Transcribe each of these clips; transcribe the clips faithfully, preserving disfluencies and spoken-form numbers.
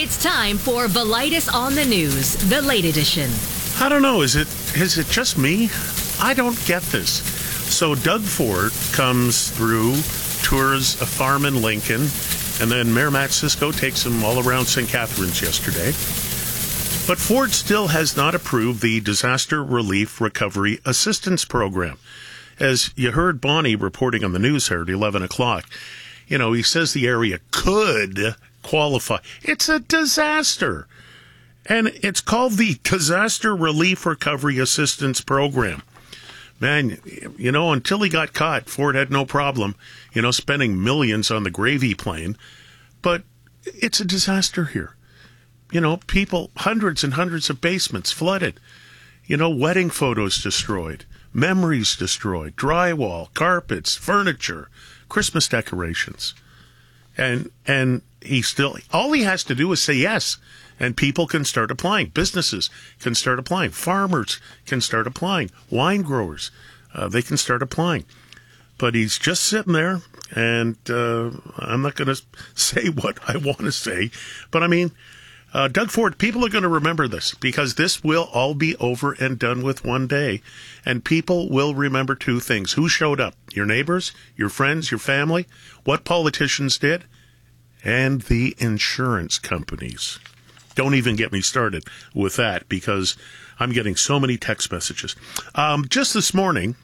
It's time for Velitis on the News, the late edition. I don't know. Is it is it just me? I don't get this. So Doug Ford comes through, tours a farm in Lincoln, and then Mayor Matt Cisco takes him all around Saint Catharines yesterday. But Ford still has not approved the Disaster Relief Recovery Assistance Program. As you heard Bonnie reporting on the news here at eleven o'clock, you know, he says the area could qualify. It's a disaster. And it's called the Disaster Relief Recovery Assistance Program. Man, you know, until he got caught, Ford had no problem, you know, spending millions on the gravy plane. But it's a disaster here. You know, people, hundreds and hundreds of basements flooded. You know, wedding photos destroyed, memories destroyed, drywall, carpets, furniture, Christmas decorations. And and he still, all he has to do is say yes, and people can start applying. Businesses can start applying. Farmers can start applying. Wine growers, uh, they can start applying. But he's just sitting there, and uh, I'm not going to say what I want to say. But, I mean, uh, Doug Ford, people are going to remember this, because this will all be over and done with one day. And people will remember two things. Who showed up? Your neighbors, your friends, your family, what politicians did, and the insurance companies. Don't even get me started with that, because I'm getting so many text messages. Um, just this morning,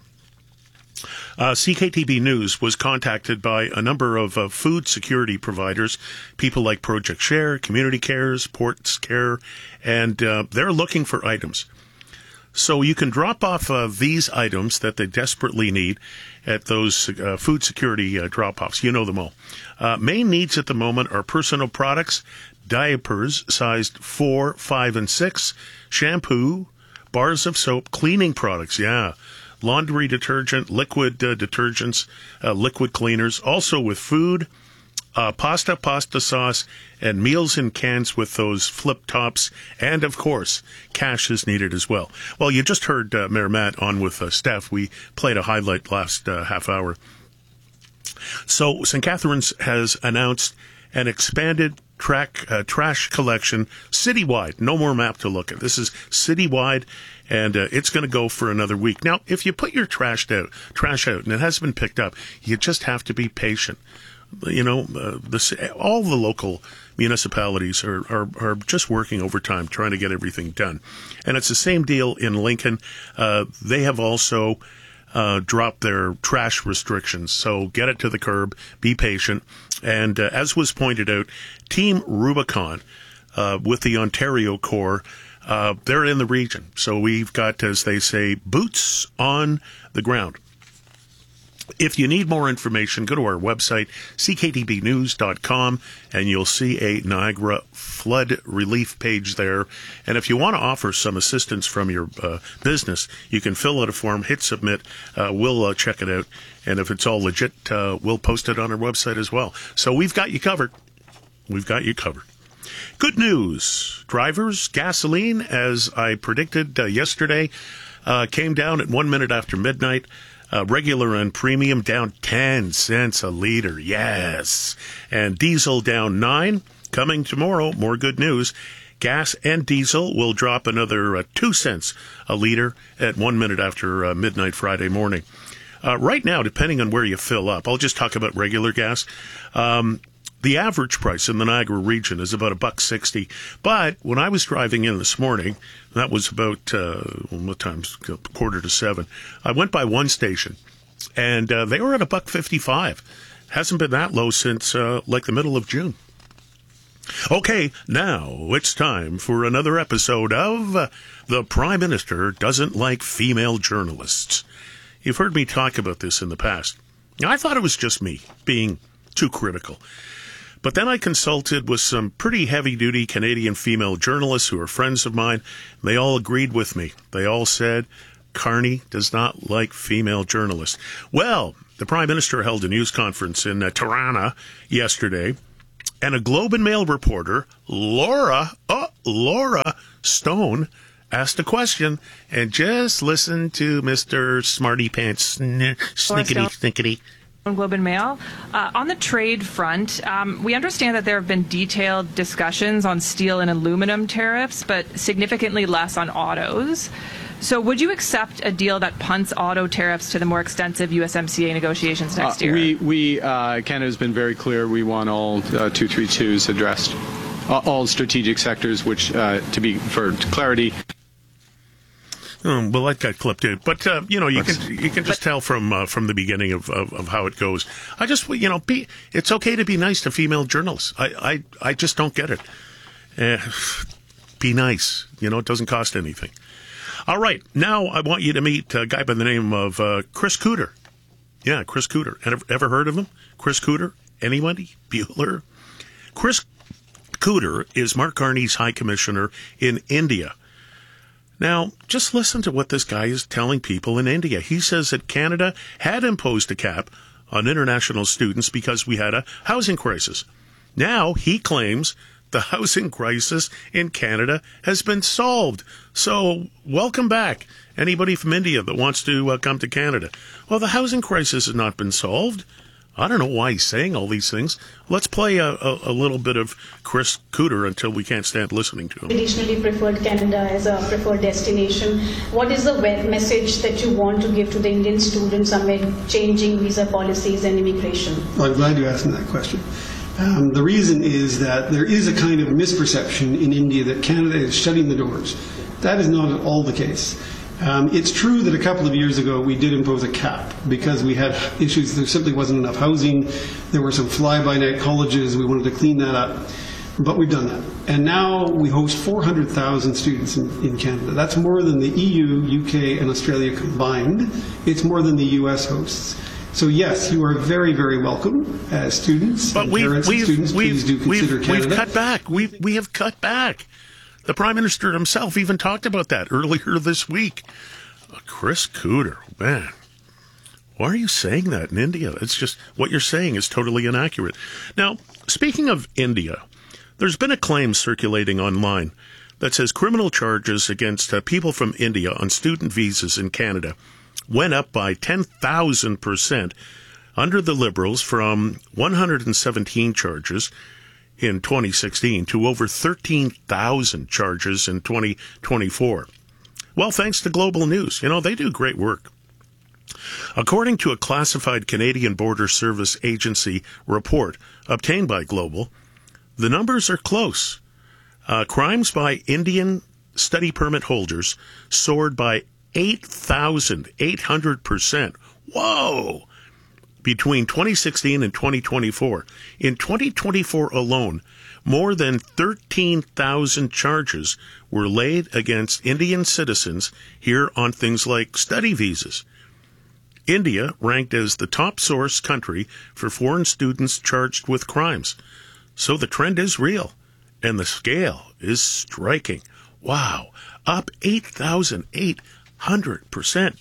uh, C K T B News was contacted by a number of uh, food security providers, people like Project Share, Community Cares, Ports Care, and uh, they're looking for items. So you can drop off uh, these items that they desperately need at those uh, food security uh, drop-offs. You know them all. Uh, main needs at the moment are personal products, diapers sized four, five, and six, shampoo, bars of soap, cleaning products, yeah, laundry detergent, liquid uh, detergents, uh, liquid cleaners, also with food, uh, pasta, pasta sauce, and meals in cans with those flip tops, and, of course, cash is needed as well. Well, you just heard uh, Mayor Matt on with uh, Steph. We played a highlight last uh, half hour. So Saint Catharines has announced an expanded track, uh, trash collection citywide. No more map to look at. This is citywide, and uh, it's going to go for another week. Now, if you put your trash out, trash out and it hasn't been picked up, you just have to be patient. You know, uh, this, all the local municipalities are, are, are just working overtime trying to get everything done. And it's the same deal in Lincoln. Uh, they have also uh, dropped their trash restrictions. So get it to the curb, be patient. And uh, as was pointed out, Team Rubicon uh, with the Ontario Corps, uh, they're in the region. So we've got, as they say, boots on the ground. If you need more information, go to our website, c k t b news dot com, and you'll see a Niagara flood relief page there. And if you want to offer some assistance from your uh, business, you can fill out a form, hit submit. Uh, we'll uh, check it out. And if it's all legit, uh, we'll post it on our website as well. So we've got you covered. We've got you covered. Good news. Drivers, gasoline, as I predicted uh, yesterday, uh, came down at one minute after midnight. Uh, regular and premium down ten cents a liter. Yes. And diesel down nine. Coming tomorrow, more good news. Gas and diesel will drop another uh, two cents a liter at one minute after uh, midnight Friday morning. Uh, right now, depending on where you fill up, I'll just talk about regular gas. Um, the average price in the Niagara region is about a buck sixty. But when I was driving in this morning, that was about, uh, what time? Quarter to seven. I went by one station, and uh, they were at a buck fifty-five. Hasn't been that low since uh, like the middle of June. Okay, now it's time for another episode of uh, The Prime Minister Doesn't Like Female Journalists. You've heard me talk about this in the past. Now, I thought it was just me being too critical. But then I consulted with some pretty heavy-duty Canadian female journalists who are friends of mine. They all agreed with me. They all said, Carney does not like female journalists. Well, the Prime Minister held a news conference in uh, Tirana yesterday, and a Globe and Mail reporter, Laura, oh, Laura Stone, asked a question, and just listen to Mister Smarty Pants, snickety, snickety. Globe and Mail. Uh, on the trade front, um, we understand that there have been detailed discussions on steel and aluminum tariffs, but significantly less on autos. So would you accept a deal that punts auto tariffs to the more extensive U S M C A negotiations next uh, year? We, we uh, Canada has been very clear. We want all uh, two thirty-twos addressed, uh, all strategic sectors, which, uh, to be for clarity, Um, well, that got clipped in, but uh, you know, you can you can just tell from uh, from the beginning of, of, of how it goes. I just you know, be it's okay to be nice to female journalists. I I, I just don't get it. Uh, be nice, you know. It doesn't cost anything. All right, now I want you to meet a guy by the name of uh, Chris Cooter. Yeah, Chris Cooter. Ever, ever heard of him? Chris Cooter? Anybody? Bueller? Chris Cooter is Mark Carney's High Commissioner in India. Now, just listen to what this guy is telling people in India. He says that Canada had imposed a cap on international students because we had a housing crisis. Now, he claims the housing crisis in Canada has been solved. So, welcome back, anybody from India that wants to uh, come to Canada. Well, the housing crisis has not been solved. I don't know why he's saying all these things. Let's play a, a, a little bit of Chris Cooter until we can't stand listening to him. Traditionally preferred Canada as a preferred destination. What is the message that you want to give to the Indian students amid changing visa policies and immigration? Well, I'm glad you asked that question. Um, the reason is that there is a kind of misperception in India that Canada is shutting the doors. That is not at all the case. Um, it's true that a couple of years ago we did impose a cap because we had issues. There simply wasn't enough housing. There were some fly-by-night colleges. We wanted to clean that up. But we've done that. And now we host four hundred thousand students in, in Canada. That's more than the E U, U K, and Australia combined. It's more than the U S hosts. So yes, you are very, very welcome as students. But and we've, parents we've, and students, we've, please do consider we've, Canada. we've cut back. We we have cut back. The Prime Minister himself even talked about that earlier this week. Uh, Chris Cooter, man, why are you saying that in India? It's just, what you're saying is totally inaccurate. Now, speaking of India, there's been a claim circulating online that says criminal charges against uh, people from India on student visas in Canada went up by ten thousand percent under the Liberals from one hundred seventeen charges in twenty sixteen to over thirteen thousand charges in twenty twenty-four. Well, thanks to Global News. You know, they do great work. According to a classified Canadian Border Service Agency report obtained by Global, the numbers are close. Uh, crimes by Indian study permit holders soared by eight thousand eight hundred percent. Whoa! Between twenty sixteen and twenty twenty-four. In twenty twenty-four alone, more than thirteen thousand charges were laid against Indian citizens here on things like study visas. India ranked as the top source country for foreign students charged with crimes. So the trend is real, and the scale is striking. Wow, up eight thousand eight hundred percent.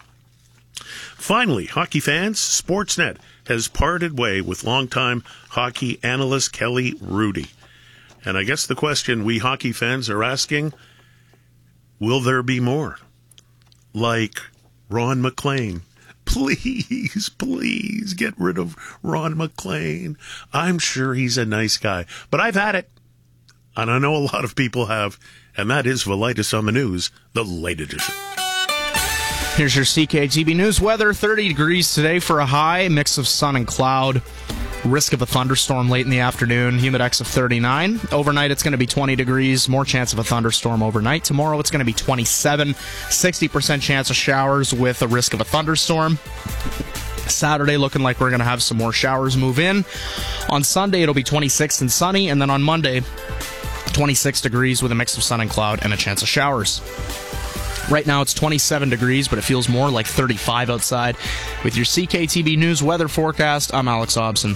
Finally, hockey fans, Sportsnet has parted way with longtime hockey analyst Kelly Rudy. And I guess the question we hockey fans are asking, will there be more? Like Ron MacLean. Please, please get rid of Ron MacLean. I'm sure he's a nice guy. But I've had it. And I know a lot of people have. And that is Velitis on the News, the late edition. Here's your C K T B News weather. thirty degrees today for a high, mix of sun and cloud. Risk of a thunderstorm late in the afternoon. Humidex of thirty-nine. Overnight, it's going to be twenty degrees. More chance of a thunderstorm overnight. Tomorrow, it's going to be twenty-seven. sixty percent chance of showers with a risk of a thunderstorm. Saturday, looking like we're going to have some more showers move in. On Sunday, it'll be twenty-six and sunny. And then on Monday, twenty-six degrees with a mix of sun and cloud and a chance of showers. Right now it's twenty-seven degrees, but it feels more like thirty-five outside. With your C K T B News weather forecast, I'm Alex Hobson.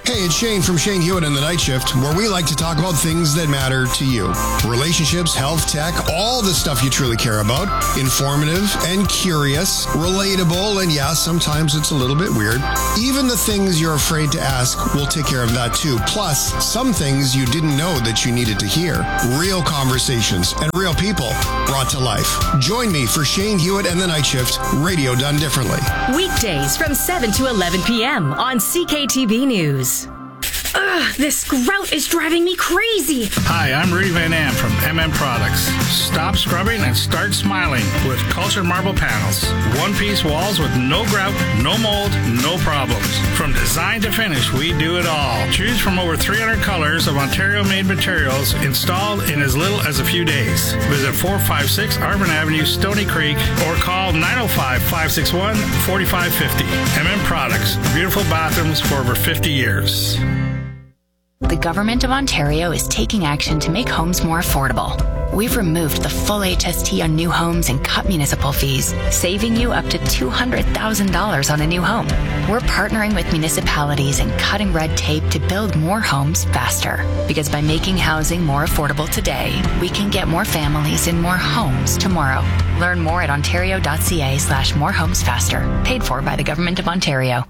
Hey, it's Shane from Shane Hewitt and the Night Shift, where we like to talk about things that matter to you. Relationships, health, tech, all the stuff you truly care about. Informative and curious, relatable, and yeah, sometimes it's a little bit weird. Even the things you're afraid to ask, we'll take care of that too. Plus, some things you didn't know that you needed to hear. Real conversations and real people brought to life. Join me for Shane Hewitt and the Night Shift, radio done differently. Weekdays from seven to eleven p.m. on C K T B News. Ugh, this grout is driving me crazy. Hi, I'm Rudy Van Am from M M Products. Stop scrubbing and start smiling with cultured marble panels. One-piece walls with no grout, no mold, no problems. From design to finish, we do it all. Choose from over three hundred colors of Ontario-made materials installed in as little as a few days. Visit four five six Arvin Avenue, Stony Creek, or call nine oh five, five six one, four five five oh. M M Products, beautiful bathrooms for over fifty years. The Government of Ontario is taking action to make homes more affordable. We've removed the full H S T on new homes and cut municipal fees, saving you up to two hundred thousand dollars on a new home. We're partnering with municipalities and cutting red tape to build more homes faster. Because by making housing more affordable today, we can get more families in more homes tomorrow. Learn more at ontario.ca slash more homes faster. Paid for by the Government of Ontario.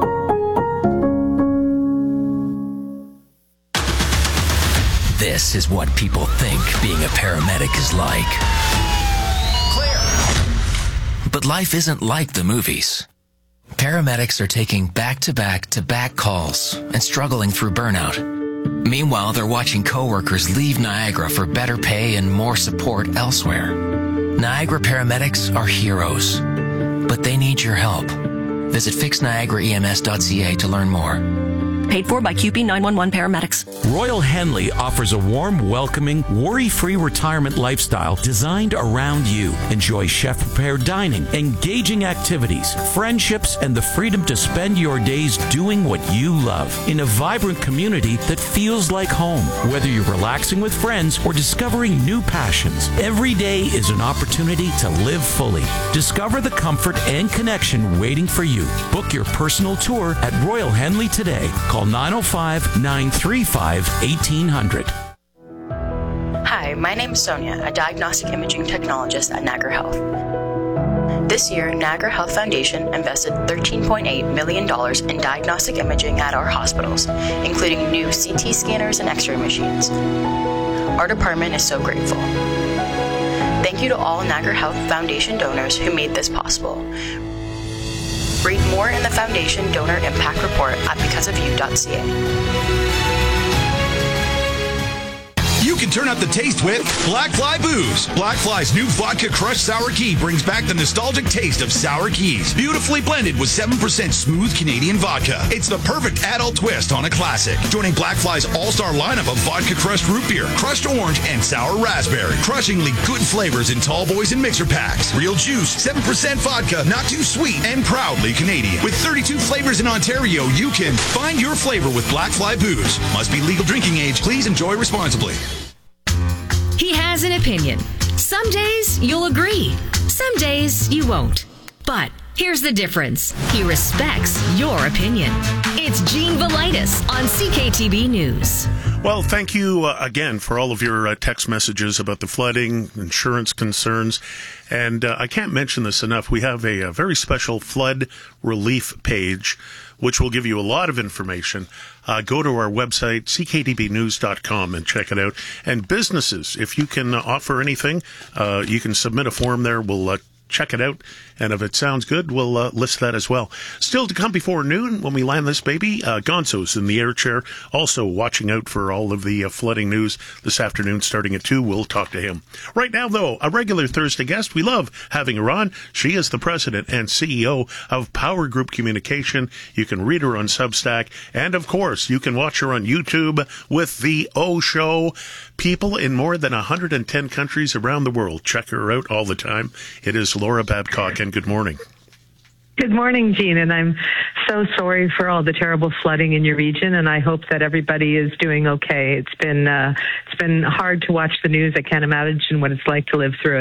This is what people think being a paramedic is like. Clear. But life isn't like the movies. Paramedics are taking back-to-back-to-back calls and struggling through burnout. Meanwhile, they're watching coworkers leave Niagara for better pay and more support elsewhere. Niagara paramedics are heroes, but they need your help. Visit fix niagara e m s dot c a to learn more. Paid for by Q P nine one one Paramedics. Royal Henley offers a warm, welcoming, worry-free retirement lifestyle designed around you. Enjoy chef-prepared dining, engaging activities, friendships, and the freedom to spend your days doing what you love in a vibrant community that feels like home. Whether you're relaxing with friends or discovering new passions, every day is an opportunity to live fully. Discover the comfort and connection waiting for you. Book your personal tour at Royal Henley today. Call nine oh five, nine three five, eighteen hundred. Hi, my name is Sonia, a diagnostic imaging technologist at Niagara Health. This year, Niagara Health Foundation invested thirteen point eight million dollars in diagnostic imaging at our hospitals, including new C T scanners and X-ray machines. Our department is so grateful. Thank you to all Niagara Health Foundation donors who made this possible. Read more in the Foundation Donor Impact Report at because of you dot c a. You can turn up the taste with Black Fly Booze. Black Fly's new Vodka Crushed Sour Key brings back the nostalgic taste of sour keys, beautifully blended with seven percent smooth Canadian vodka. It's the perfect adult twist on a classic. Joining Black Fly's all-star lineup of Vodka Crushed Root Beer, Crushed Orange, and Sour Raspberry. Crushingly good flavors in tall boys and mixer packs. Real juice, seven percent vodka, not too sweet, and proudly Canadian. With thirty-two flavors in Ontario, you can find your flavor with Black Fly Booze. Must be legal drinking age. Please enjoy responsibly. He has an opinion. Some days you'll agree. Some days you won't. But here's the difference. He respects your opinion. It's Gene Velitis on C K T B News. Well, thank you uh, again for all of your uh, text messages about the flooding, insurance concerns. And uh, I can't mention this enough. We have a, a very special flood relief page, which will give you a lot of information. Uh, go to our website, c k t b news dot com, and check it out. And businesses, if you can uh, offer anything, uh, you can submit a form there. We'll uh, check it out. And if it sounds good, we'll uh, list that as well. Still to come before noon when we land this baby, uh, Gonzo's in the air chair, also watching out for all of the uh, flooding news this afternoon starting at two. We'll talk to him. Right now, though, a regular Thursday guest. We love having her on. She is the president and C E O of Power Group Communication. You can read her on Substack. And, of course, you can watch her on YouTube with The O Show. People in more than one hundred ten countries around the world check her out all the time. It is Laura Babcock. And good morning. Good morning, Gene, and I'm so sorry for all the terrible flooding in your region, and I hope that everybody is doing okay. It's been uh, it's been hard to watch the news. I can't imagine what it's like to live through it.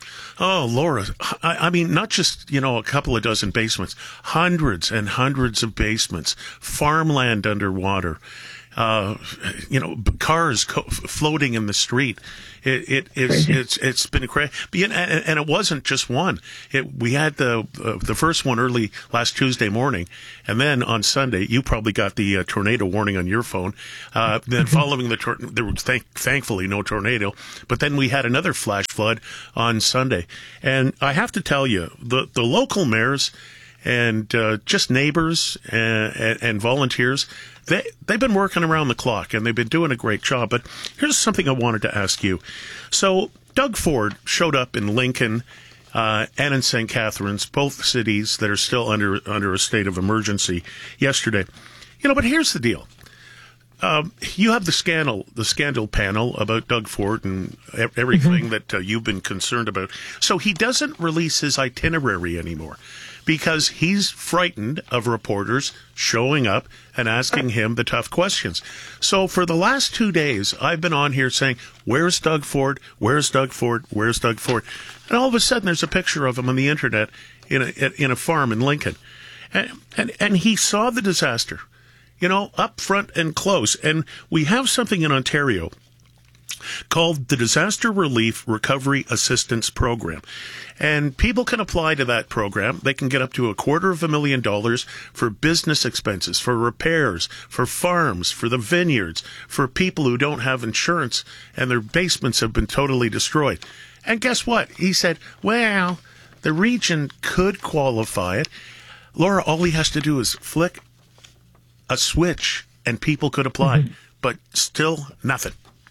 Oh, Laura, I, I mean, not just, you know, a couple of dozen basements, hundreds and hundreds of basements, farmland underwater, uh, you know, cars co- floating in the street. It, it it's, it's it's been crazy, and, and it wasn't just one. It we had the uh, the first one early last Tuesday morning, and then on Sunday you probably got the uh, tornado warning on your phone. Uh, then following the tor- there was thank- thankfully no tornado, but then we had another flash flood on Sunday, and I have to tell you the the local mayors and uh, just neighbors and, and, and volunteers. They, they've been working around the clock, and they've been doing a great job. But here's something I wanted to ask you. So Doug Ford showed up in Lincoln uh, and in Saint Catharines, both cities that are still under under a state of emergency yesterday. You know, but here's the deal. Um, you have the scandal, the scandal panel about Doug Ford and everything mm-hmm. that uh, you've been concerned about. So he doesn't release his itinerary anymore, because he's frightened of reporters showing up and asking him the tough questions. So for the last two days, I've been on here saying, where's Doug Ford? Where's Doug Ford? Where's Doug Ford? And all of a sudden, there's a picture of him on the internet in a, in a farm in Lincoln. And, and, and he saw the disaster, you know, up front and close. And we have something in Ontario called the Disaster Relief Recovery Assistance Program. And people can apply to that program. They can get up to a quarter of a million dollars for business expenses, for repairs, for farms, for the vineyards, for people who don't have insurance and their basements have been totally destroyed. And guess what? He said, well, the region could qualify it. Laura, all he has to do is flick a switch and people could apply, mm-hmm. but still nothing.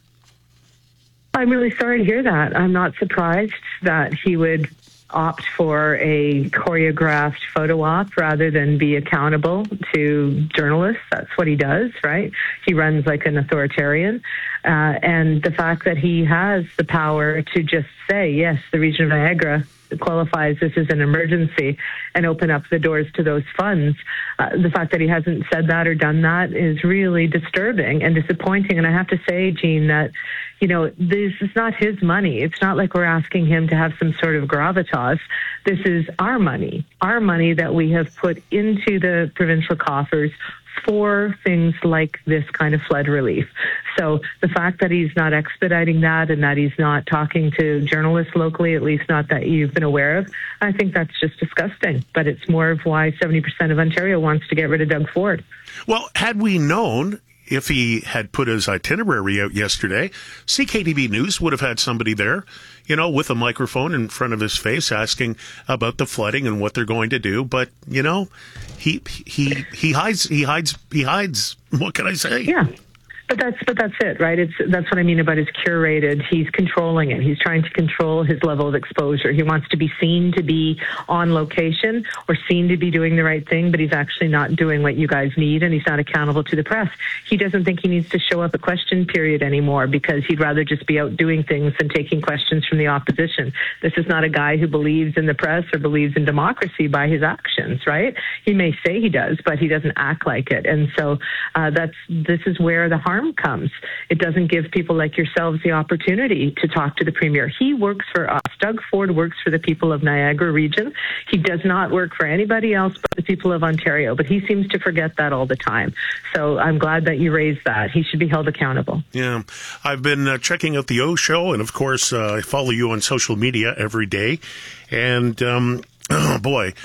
I'm really sorry to hear that. I'm not surprised that he would opt for a choreographed photo op rather than be accountable to journalists. That's what he does, right? He runs like an authoritarian. Uh, and the fact that he has the power to just say, yes, the region of Niagara qualifies this as an emergency and open up the doors to those funds. Uh, the fact that he hasn't said that or done that is really disturbing and disappointing. And I have to say, Jean, that, you know, this is not his money. It's not like we're asking him to have some sort of gravitas. This is our money, our money that we have put into the provincial coffers for things like this kind of flood relief. So the fact that he's not expediting that and that he's not talking to journalists locally, at least not that you've been aware of, I think that's just disgusting. But it's more of why seventy percent of Ontario wants to get rid of Doug Ford. Well, had we known, if he had put his itinerary out yesterday, C K T B News would have had somebody there, you know, with a microphone in front of his face asking about the flooding and what they're going to do. But, you know, he he he hides, he hides, he hides. What can I say? Yeah. But that's but that's it, right? It's that's what I mean about his curated. He's controlling it. He's trying to control his level of exposure. He wants to be seen to be on location or seen to be doing the right thing, but he's actually not doing what you guys need, and he's not accountable to the press. He doesn't think he needs to show up at question period anymore because he'd rather just be out doing things than taking questions from the opposition. This is not a guy who believes in the press or believes in democracy by his actions, right? He may say he does, but he doesn't act like it. And so uh, that's this is where the harm comes. It doesn't give people like yourselves the opportunity to talk to the Premier. He works for us. Doug Ford works for the people of Niagara region. He does not work for anybody else but the people of Ontario, but he seems to forget that all the time. So I'm glad that you raised that. He should be held accountable. Yeah. I've been uh, checking out the O Show, and of course, uh, I follow you on social media every day. And, um, oh boy,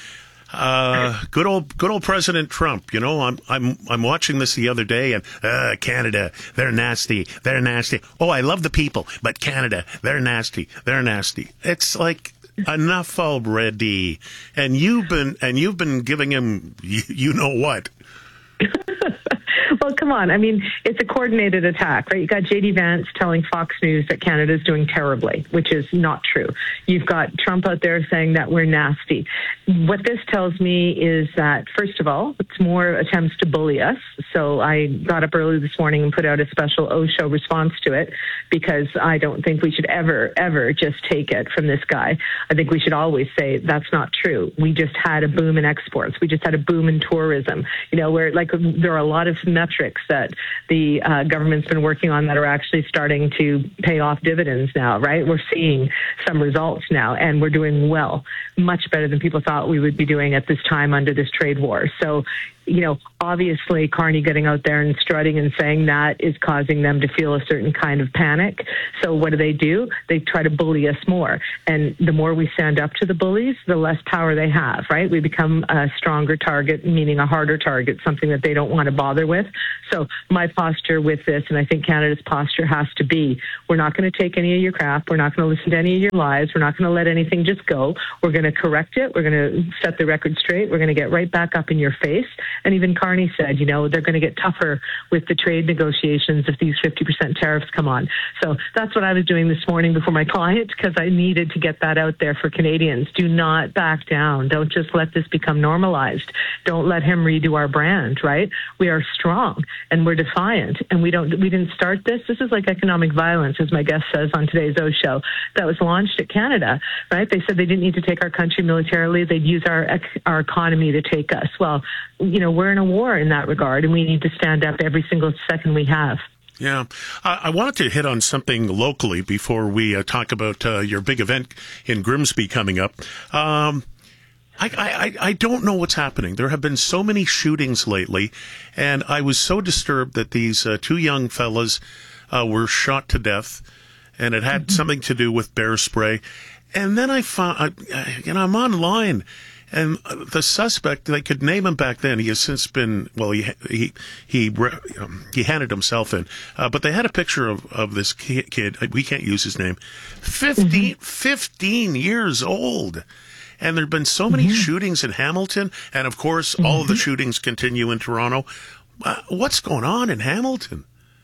Uh, good old, good old President Trump. You know, I'm, I'm, I'm watching this the other day, and uh, Canada, they're nasty, they're nasty. Oh, I love the people, but Canada, they're nasty, they're nasty. It's like enough already. And you've been, and you've been giving him, you, you know what. Well, come on. I mean, it's a coordinated attack, right? You got J D Vance telling Fox News that Canada's doing terribly, which is not true. You've got Trump out there saying that we're nasty. What this tells me is that, first of all, it's more attempts to bully us. So I got up early this morning and put out a special O Show response to it because I don't think we should ever, ever just take it from this guy. I think we should always say that's not true. We just had a boom in exports. We just had a boom in tourism. You know, where like there are a lot of meth metrics that the uh, government's been working on that are actually starting to pay off dividends now, right? We're seeing some results now, and we're doing well, much better than people thought we would be doing at this time under this trade war. So, you know, obviously Carney getting out there and strutting and saying that is causing them to feel a certain kind of panic. So what do they do? They try to bully us more. And the more we stand up to the bullies, the less power they have, right? We become a stronger target, meaning a harder target, something that they don't want to bother with. So my posture with this, and I think Canada's posture has to be, we're not going to take any of your crap. We're not going to listen to any of your lies. We're not going to let anything just go. We're going to correct it. We're going to set the record straight. We're going to get right back up in your face. And even Carney said, you know, they're going to get tougher with the trade negotiations if these fifty percent tariffs come on. So that's what I was doing this morning before my client, because I needed to get that out there for Canadians. Do not back down. Don't just let this become normalized. Don't let him redo our brand, right? We are strong and we're defiant, and we don't, we didn't start this. This is like economic violence, as my guest says on today's O Show, that was launched at Canada, right? They said they didn't need to take our country militarily. They'd use our, our economy to take us. Well, you know, we're in a war in that regard, and we need to stand up every single second we have. Yeah. I, I wanted to hit on something locally before we uh, talk about uh, your big event in Grimsby coming up. Um, I, I, I don't know what's happening. There have been so many shootings lately, and I was so disturbed that these uh, two young fellas uh, were shot to death, and it had mm-hmm. something to do with bear spray. And then I found, I, you know, I'm online, and the suspect, they could name him back then. He has since been, well, he he he, um, he handed himself in. Uh, but they had a picture of, of this kid. We can't use his name. fifteen, mm-hmm. fifteen years old. And there have been so many mm-hmm. shootings in Hamilton. And, of course, mm-hmm. all of the shootings continue in Toronto. Uh, what's going on in Hamilton?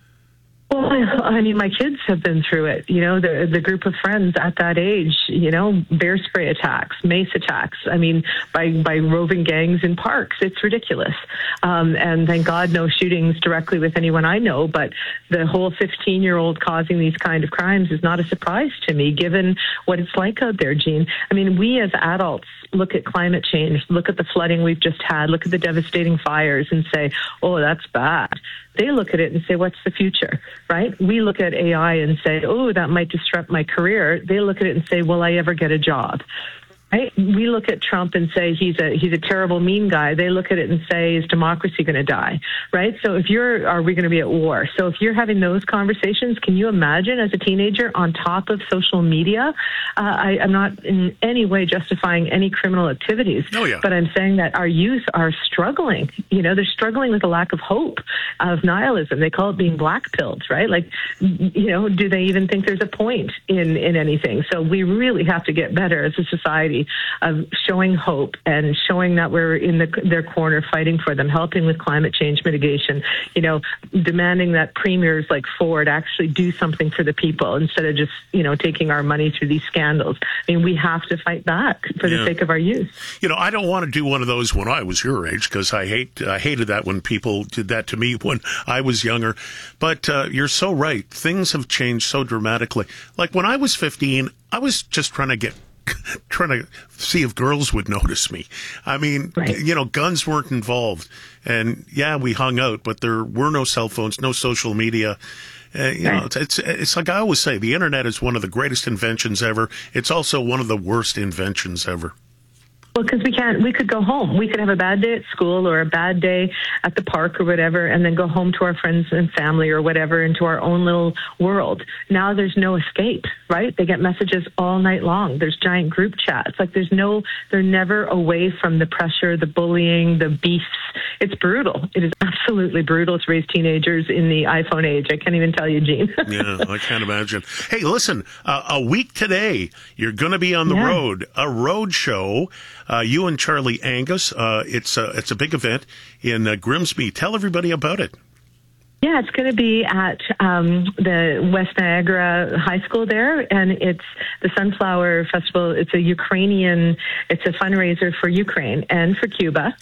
Well, I mean, my kids have been through it. You know, the the group of friends at that age, you know, bear spray attacks, mace attacks. I mean, by, by roving gangs in parks. It's ridiculous. Um, and thank God no shootings directly with anyone I know. But the whole fifteen-year-old causing these kind of crimes is not a surprise to me, given what it's like out there, Gene. I mean, we as adults look at climate change, look at the flooding we've just had, look at the devastating fires and say, oh, that's bad. They look at it and say, what's the future, right? We look at A I and say, oh, that might disrupt my career. They look at it and say, will I ever get a job? Right? We look at Trump and say he's a he's a terrible, mean guy. They look at it and say, is democracy going to die? Right? So if you're, are we going to be at war? So if you're having those conversations, can you imagine as a teenager on top of social media? Uh, I, I'm not in any way justifying any criminal activities, oh, yeah. but I'm saying that our youth are struggling. You know, they're struggling with a lack of hope, of nihilism. They call it being black-pilled, right? Like, you know, do they even think there's a point in, in anything? So we really have to get better as a society of showing hope and showing that we're in the, their corner fighting for them, helping with climate change mitigation, you know, demanding that premiers like Ford actually do something for the people instead of just, you know, taking our money through these scandals. I mean, we have to fight back for yeah. the sake of our youth. You know, I don't want to do one of those when I was your age, because I hate I hated that when people did that to me when I was younger. But uh, you're so right. Things have changed so dramatically. Like when I was fifteen, I was just trying to get trying to see if girls would notice me. I mean, right. you know, guns weren't involved. And yeah, we hung out, but there were no cell phones, no social media. Uh, you right. know, it's, it's it's like I always say, the internet is one of the greatest inventions ever. It's also one of the worst inventions ever. Well, because we can't, we could go home. We could have a bad day at school or a bad day at the park or whatever, and then go home to our friends and family or whatever, into our own little world. Now there's no escape, right? They get messages all night long. There's giant group chats. Like there's no, they're never away from the pressure, the bullying, the beefs. It's brutal. It is absolutely brutal to raise teenagers in the iPhone age. I can't even tell you, Gene. Yeah, I can't imagine. Hey, listen, uh, a week today, you're going to be on the yeah. road, a road show. Uh, you and Charlie Angus. Uh, it's a it's a big event in uh, Grimsby. Tell everybody about it. Yeah, it's going to be at um, the West Niagara High School there, and it's the Sunflower Festival. It's a Ukrainian, it's a fundraiser for Ukraine and for Cuba,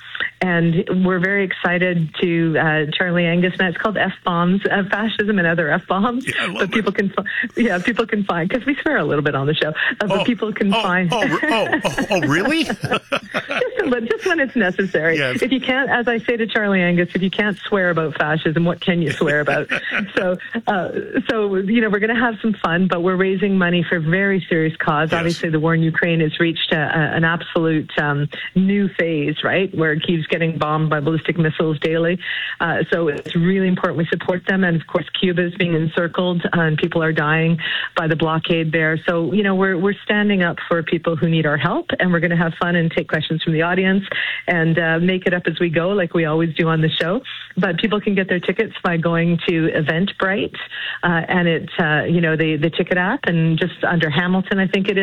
and we're very excited to, uh, Charlie Angus, and it's called F-bombs, uh, fascism and other F-bombs. Yeah, but people can, yeah, people can find, because we swear a little bit on the show, uh, but oh, people can oh, find. Oh, oh, oh, oh, really? just, a little, just when it's necessary. Yes. If you can't, as I say to Charlie Angus, if you can't swear about fascism, what can you swear about? so, uh, so you know, we're going to have some fun, but we're raising money for a very serious cause. Yes. Obviously, the war in Ukraine has reached a, a, an absolute um, new phase, right, where it keeps getting bombed by ballistic missiles daily. Uh, so it's really important we support them. And of course, Cuba is being encircled, uh, and people are dying by the blockade there. So, you know, we're we're standing up for people who need our help, and we're going to have fun and take questions from the audience and uh, make it up as we go, like we always do on the show. But people can get their tickets by going to Eventbrite, uh, and it, uh, you know, the the ticket app, and just under Hamilton, I think it is.